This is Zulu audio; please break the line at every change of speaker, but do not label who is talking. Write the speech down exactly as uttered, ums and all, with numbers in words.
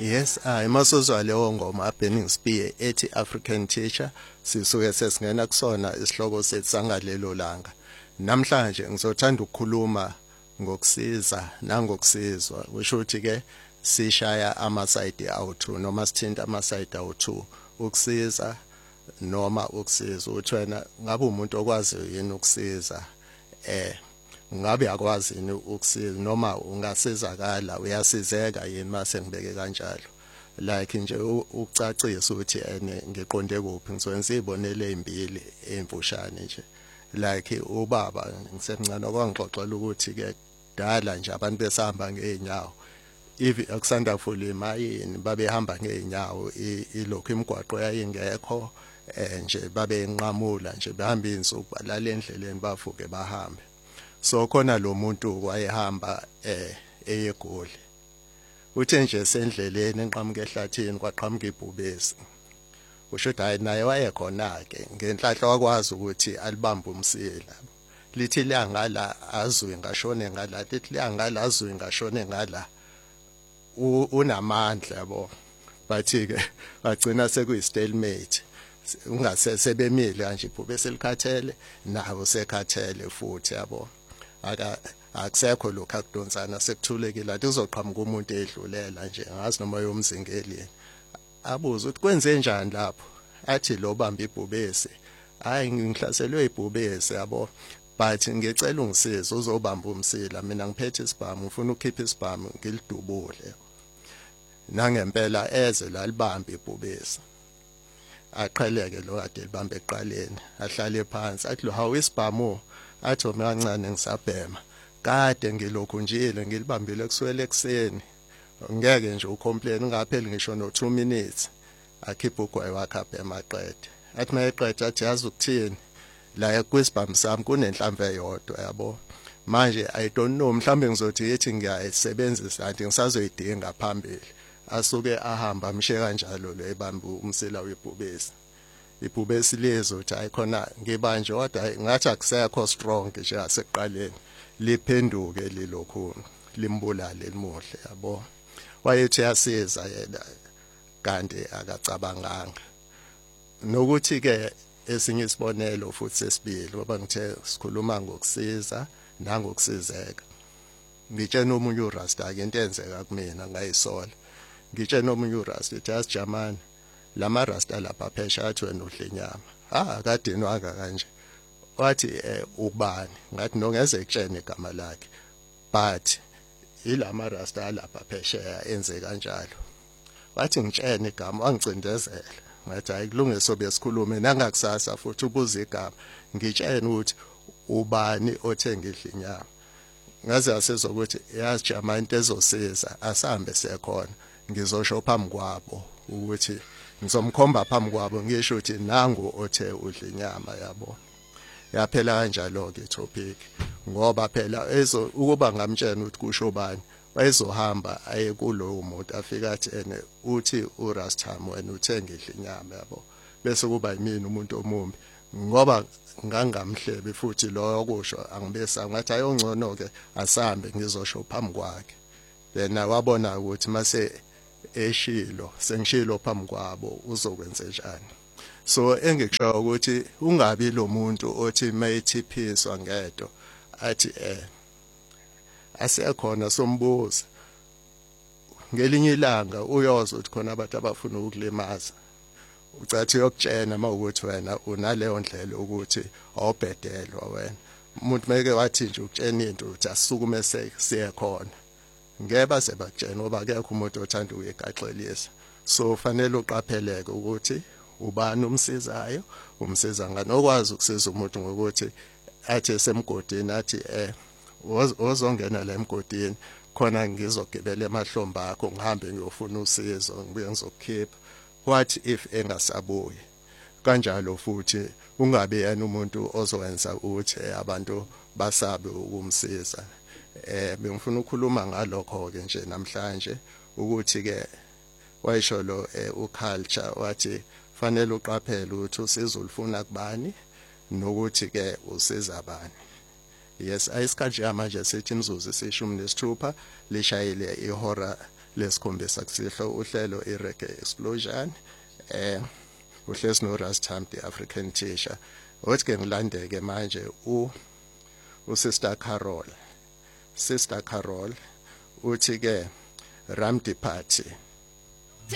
Yes, hayi masozwa leyo ngoma Burning Spear ethi African Teacher sisuke sesingena kusona isihloko sethu sangalelo langa. Namhlanje ngizothanda ukukhuluma ngokusiza nangokusizwa. Kusho ukuthi ke sishaya ama side awu-two noma sithinta ama side awu-two ukusiza noma ukusiza. Uthi wena ngabe umuntu okwazi yini ukusiza eh ngabe yakwazi yini ukusiza noma ungasizakala uyasizeka yini mase ngibeke kanjalo like nje ucacisa ukuthi ene ngiqonde kuphi ngizokwenza izibonelo ezimbili emfushane nje like ubaba ngisemncane okwangixoxela ukuthi ke dala nje abantu besihamba ngeenyawo if akusanda fuli mayini babehamba ngeenyawo ilokho imigwaqo yayingekho eh nje babe enqamula nje behamba insuku balala endleleni bafuke bahambe. So khona lo muntu wayehamba eh eyegoli uthe nje sendleleni enqamuke ehlathini kwaqhamuka ibhubesi usho ukuthi hayi naye wayekhona ke ngenhlahla wakwazi ukuthi alibambe umsila lithi liyangala azwe ngashone ngala lithi liyangala azwe ngashone ngala unamandla yabo bathi ke bagcina sekuyi stalemate ungasese bemile kanje ibhubesi likhathele nawo sekhathele futhi yabo aka akusekho lokho akudonsana sekuthulekile athi uzoqhamuka umuntu edlulela nje ngazi noma yomzingeli abuza ukuthi kwenze njani lapho athi lo bamba ibhubesi hayi ngihlaselwe ibhubesi yabo but ngicela ungisize uzobamba umsila mina ngiphethe isibhamu ufuna ukukhipha isibhamu ngilidubule nangempela eze la libamba ibhubesi aqheleke lo kade libambe eqaleni ahlale phansi athi lo hawu isibhamu athi mina kancane ngisabhema kade ngilokhu njile ngilibambile kuswele ekseni ngeke nje ucomplain ungapheli ngisho no two minutes akhipha ugwayi wakhe abhema aqede athi mayeqede athi yazi ukuthini la kwisibhamu sami kunenhlamvu eyodwa yabo manje I don't know mhlambe ngizothi yithi ngiyayisebenzisa kanti ngisazoyidinga phambili asuke ahamba amshe kanjalo lo ebambe umsila webhubesi ibhubesi lezo uthi ayikhona ngibanje kodwa ngathi akusekho strong nje asekuqaleni liphenduke lilokhu limbulale limuhle yabo wayethi yasiza yena kanti akacabanganga nokuthi ke esinye isibonelo futhi sesibili ngoba ngithe sikhuluma ngokusiza nangokusizeka ngitshena omunye uRasta ke into enzeka kumina ngayisola ngitshena omunye uRasta ethi asijamani lama Rasta lapha phesha athi wena udla inyama ah kade nwanga kanje wathi ubani ngathi nongeze ekutshene igama lakhe but ilama Rasta lapha phesha enze kanjalo wathi ngitshene igama wangicindezela ngathi ayikulungile sobe sikhulume nangakusasa futhi ubuze igama ngitshene ukuthi ubani othenga idla inyama ngaze asezokuthi yazi jama into ezosiza asambe sekhona ngizosho phambi kwabo ukuthi ngizomkhomba phambi kwabo ngisho ukuthi nangu othe udla inyama yabo yaphela kanjalo ke topic ngoba phela ezo ukuba ngamtshela ukuthi kusho bani wayezohamba aye kulowo muntu afika athi ene uthi uRastam wena uthenga idla inyama yabo bese kuba yimini umuntu omumbi ngoba ngangamhlebe futhi lo okusho angibesa ngathi ayongcono ke asambe ngizosho phambi kwakhe yena wabona ukuthi mase eshilo sengishilo phambi kwabo uzokwenza njani. So engikusho ukuthi ungabi lo muntu othi mayithiphiswa ngento athi eh asekhona sombuza ngelinye ilanga uyozwa ukuthi khona abantu abafuna ukulimaza ucathi yokutshena mawukuthi wena unaleyo ndlela ukuthi awubhedelwa wena umuntu meke wathi nje ukutshena into uthi asukume siye khona ngeba sebakutshena ngoba akekho umuntu othanda ukuyigaxelisa. So fanele uqapheleke ukuthi ubani umsizayo umsiza ngani okwazi ukusiza umuntu ngokuthi athi semgodini athi eh ozongena la emgodini khona ngizogibela emahlomba akho ngihambe ngiyofuna usizo ngibuye ngizokukhipha what if engasabuyi kanjalo futhi ungabe yena umuntu ozowenza ukuthi abantu basabe ukumsiza. Eh bengifuna ukukhuluma ngalokho ke nje namhlanje ukuthi ke wayisho lo uculture wathi fanele uqaphele ukuthi usizo ulufuna kubani nokuthi ke usiza bani. Yes, ayisikhathi manje sethi imzuzu sishumi nesithupha lishayile ihora lesikhombisa kusihlo uhlelo iReggae Explosion eh uhlezi no Rastam the African Teacher othi ke ngilandeke manje u uSister Carol Sister Carol uthi ke Ramdi Party